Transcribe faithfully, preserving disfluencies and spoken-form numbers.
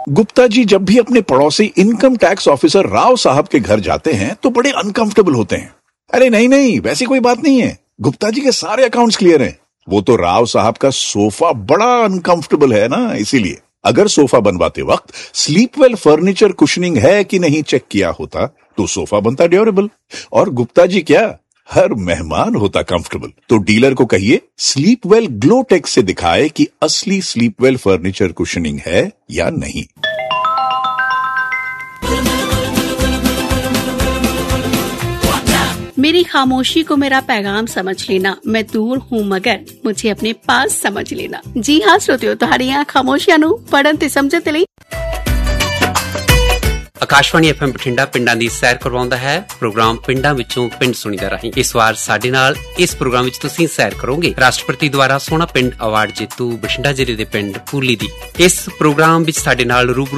गुप्ता जी जब भी अपने पड़ोसी इनकम टैक्स ऑफिसर राव साहब के घर जाते हैं तो बड़े अनकंफर्टेबल होते हैं। अरे नहीं नहीं, वैसी कोई बात नहीं है, गुप्ता जी के सारे अकाउंट्स क्लियर हैं। वो तो राव साहब का सोफा बड़ा अनकंफर्टेबल है ना, इसीलिए अगर सोफा बनवाते वक्त स्लीपवेल फर्नीचर कुशनिंग है कि नहीं चेक किया होता तो सोफा बनता ड्यूरेबल, और गुप्ता जी क्या हर मेहमान होता कंफर्टेबल। तो डीलर को कहिए स्लीपवेल ग्लोटेक से दिखाए कि असली स्लीपवेल फर्नीचर कुशनिंग है या नहीं। मेरी खामोशी को मेरा पैगाम समझ लेना, मैं दूर हूँ मगर मुझे अपने पास समझ लेना। जी हाँ श्रोतियों, ਤੁਹਾਡੀਆਂ ਖਾਮੋਸ਼ੀਆਂ ਨੂੰ ਪੜਨ ਤੇ ਸਮਝਣ ਦੇ ਲਈ ਆਕਾਸ਼ਵਾਣੀ ਐਫ ਐਮ ਬਠਿੰਡਾ ਪਿੰਡਾਂ ਦੀ ਸੈਰ ਕਰਵਾਉਂਦਾ ਹੈ ਪ੍ਰੋਗਰਾਮ ਪਿੰਡਾਂ ਵਿੱਚੋਂ ਪਿੰਡ ਸੁਣੀਦਾ ਰਾਹੀਂ। ਇਸ ਵਾਰ ਸਾਡੇ ਨਾਲ ਇਸ ਪ੍ਰੋਗਰਾਮ ਵਿੱਚ ਤੁਸੀਂ ਸੈਰ ਕਰੋਗੇ ਰਾਸ਼ਟਰਪਤੀ ਦੁਆਰਾ ਸੋਹਣਾ ਪਿੰਡ ਅਵਾਰਡ ਜੇਤੂ ਬਠਿੰਡਾ ਜ਼ਿਲ੍ਹੇ ਦੇ ਪਿੰਡ ਫੂਲੀ ਦੀ। ਇਸ ਪ੍ਰੋਗਰਾਮ ਵਿੱਚ ਸਾਡੇ ਨਾਲ ਰੂਬਰੂ